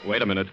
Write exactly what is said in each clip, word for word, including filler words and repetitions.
Wait a minute.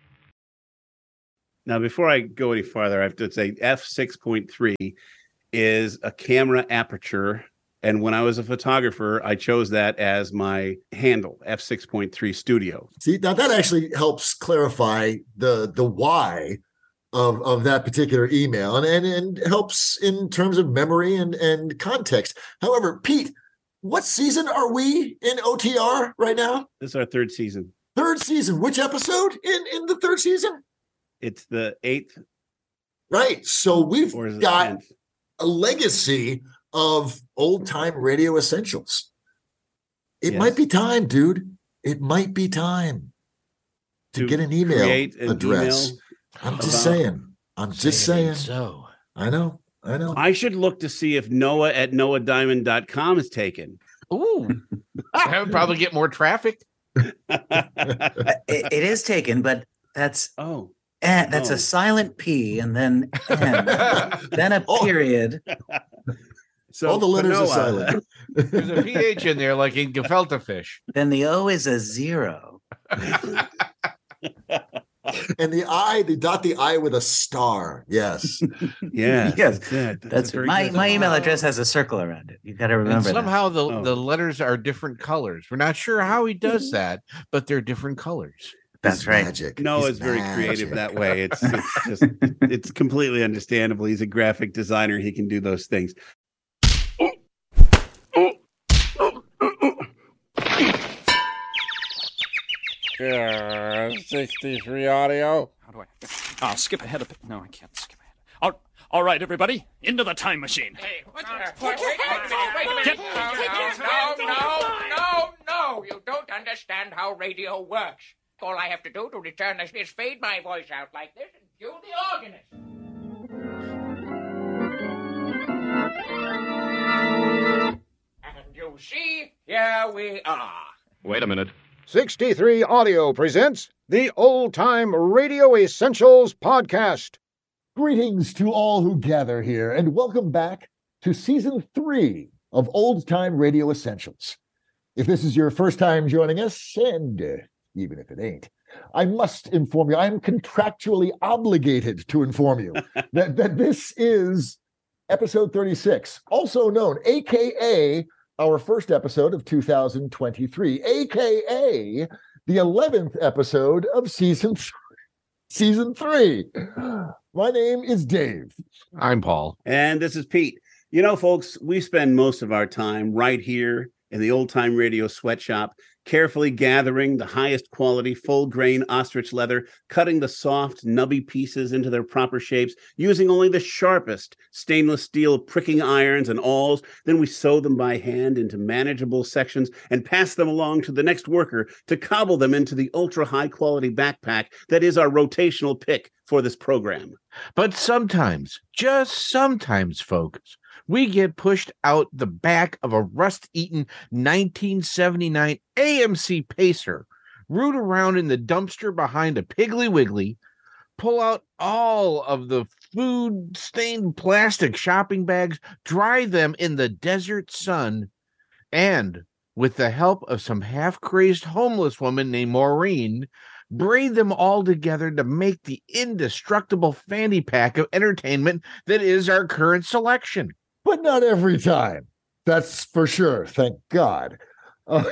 Now, before I go any farther, I have to say F six point three is a camera aperture. And when I was a photographer, I chose that as my handle, F six point three Studio. See, now that actually helps clarify the the why of, of that particular email and, and, and helps in terms of memory and, and context. However, Pete, what season are we in O T R right now? This is our third season. Third season. Which episode in, in the third season? It's the eighth. Right. So we've got tenth? a legacy of old-time radio essentials. It Yes. might be time, dude. It might be time to, To get an email create an address. email I'm just about- saying. I'm just saying. So I know. I know. I should look to see if Noah at noah diamond dot com is taken. Ooh, that would probably get more traffic. it, it is taken, but that's oh, eh, that's Oh. a silent P and then N, then a Oh. period. so All the letters are Noah, silent. There's a P H in there, like in gefilte fish. Then the O is a zero. And the I, they dot the I with a star. Yes. Yeah, Yes, that's it. That's very my good. my email address has a circle around it. You got to And remember that. somehow the, Oh. the letters are different colors. We're not sure how he does that, but they're different colors. That's He's right. Magic. Noah's He's very creative magic. that way. It's it's just it's completely understandable. He's a graphic designer. He can do those things. Uh, sixty-three audio. How do I? I'll skip ahead a bit. No, I can't skip ahead. All, all right, everybody, into the time machine. Hey, what the? Wait, wait, wait, wait a minute. No, no, no, no, no. You don't understand how radio works. All I have to do to return this is fade my voice out like this and cue the organist. And you see, here we are. Wait a minute. sixty-three Audio presents the Old Time Radio Essentials Podcast. Greetings to all who gather here, and welcome back to season three of Old Time Radio Essentials. If this is your first time joining us, and uh, even if it ain't, I must inform you, I am contractually obligated to inform you that, that this is episode thirty-six, also known, A K A, our first episode of two thousand twenty-three, A K A the eleventh episode of season three. Season three. My name is Dave. I'm Paul. And this is Pete. You know, folks, we spend most of our time right here in the Old Time Radio Sweatshop, carefully gathering the highest quality full grain ostrich leather, cutting the soft, nubby pieces into their proper shapes, using only the sharpest stainless steel pricking irons and awls. Then we sew them by hand into manageable sections and pass them along to the next worker to cobble them into the ultra high quality backpack that is our rotational pick for this program. But sometimes, just sometimes, folks, we get pushed out the back of a rust-eaten nineteen seventy-nine A M C Pacer, root around in the dumpster behind a Piggly Wiggly, pull out all of the food-stained plastic shopping bags, dry them in the desert sun, and, with the help of some half-crazed homeless woman named Maureen, braid them all together to make the indestructible fanny pack of entertainment that is our current selection. But not every time. That's for sure. Thank God. Uh,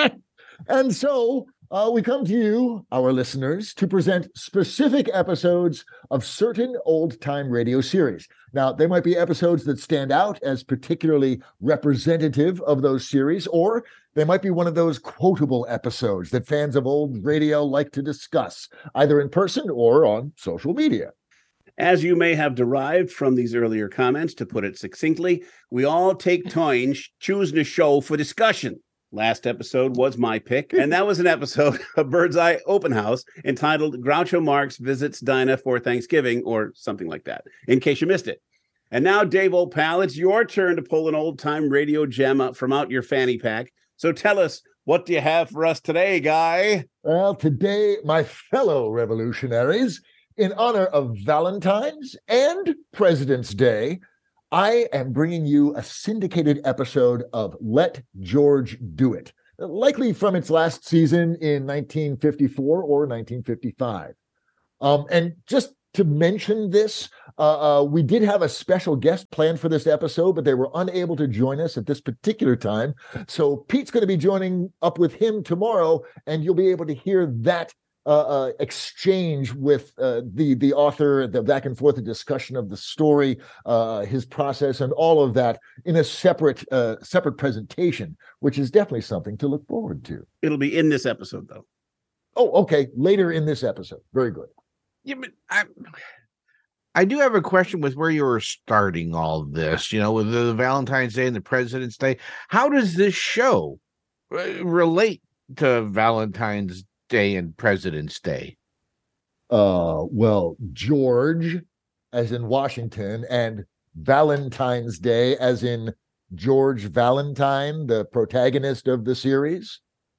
and so uh, we come to you, our listeners, to present specific episodes of certain old-time radio series. Now, they might be episodes that stand out as particularly representative of those series, or they might be one of those quotable episodes that fans of old radio like to discuss, either in person or on social media. As you may have derived from these earlier comments, to put it succinctly, we all take turns choosing a show for discussion. Last episode was my pick, and that was an episode of Bird's Eye Open House entitled Groucho Marx Visits Dinah for Thanksgiving, or something like that, in case you missed it. And now, Dave, old pal, it's your turn to pull an old-time radio gem up from out your fanny pack. So tell us, what do you have for us today, guy? Well, today, my fellow revolutionaries, in honor of Valentine's and President's Day, I am bringing you a syndicated episode of Let George Do It. likely from its last season in nineteen fifty-four or nineteen fifty-five. Um, and just to mention this, uh, uh, we did have a special guest planned for this episode, but they were unable to join us at this particular time. So Pete's going to be joining up with him tomorrow, and you'll be able to hear that uh, uh, exchange with uh, the the author, the back and forth, the discussion of the story, uh, his process, and all of that in a separate uh, separate presentation, which is definitely something to look forward to. It'll be in this episode, though. Oh, okay. Later in this episode. Very good. Yeah, but I, I do have a question with where you were starting all this, you know, with the Valentine's Day and the President's Day. How does this show uh, relate to Valentine's Day and President's Day? Uh, well, George, as in Washington, and Valentine's Day, as in George Valentine, the protagonist of the series.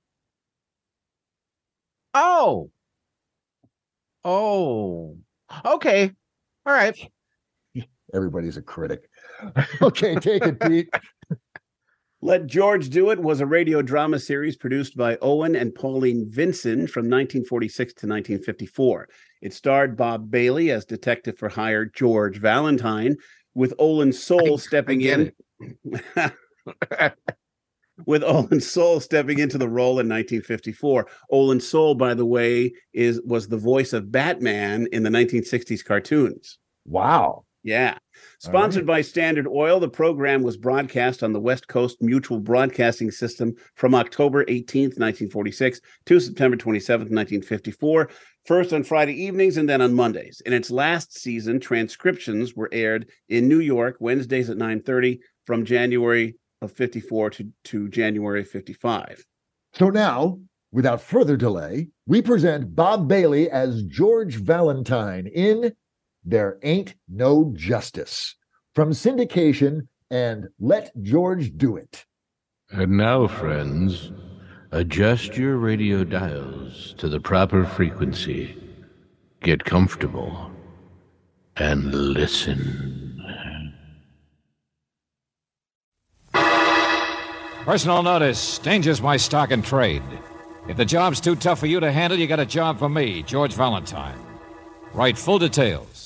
Oh. Oh, okay. All right. Everybody's a critic. Okay, take it, Pete. Let George Do It was a radio drama series produced by Owen and Pauline Vinson from nineteen forty-six to nineteen fifty-four. It starred Bob Bailey as Detective for Hire George Valentine, with Olin Soul stepping in. With Olin Soul stepping into the role in nineteen fifty-four. Olin Soul, by the way, is was the voice of Batman in the nineteen sixties cartoons. Wow. Yeah. Sponsored right. by Standard Oil, the program was broadcast on the West Coast Mutual Broadcasting System from October eighteenth, nineteen forty-six to September twenty-seventh, nineteen fifty-four, first on Friday evenings and then on Mondays. In its last season, transcriptions were aired in New York Wednesdays at nine thirty from January of fifty-four to, to January fifty-five. So now, without further delay, we present Bob Bailey as George Valentine in There Ain't No Justice, from syndication and Let George Do It. And now, friends, adjust your radio dials to the proper frequency. Get comfortable and listen. Personal notice. Danger's my stock and trade. If the job's too tough for you to handle, you got a job for me, George Valentine. Write full details.